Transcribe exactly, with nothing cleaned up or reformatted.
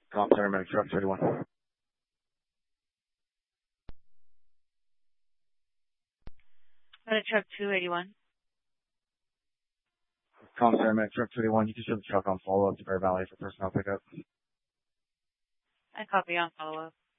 Commissary Medic Truck thirty-one. Medic Truck two eighty-one. Commissary Medic Truck thirty-one, you can show the truck on follow-up to Bear Valley for personnel pickup. I copy on follow-up.